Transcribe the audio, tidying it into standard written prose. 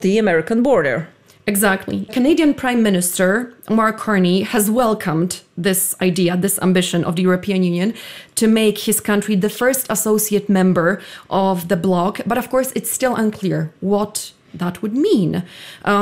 the American border. Exactly. Canadian Prime Minister Mark Carney has welcomed this idea, this ambition of the European Union to make his country the first associate member of the bloc. But of course, it's still unclear what that would mean.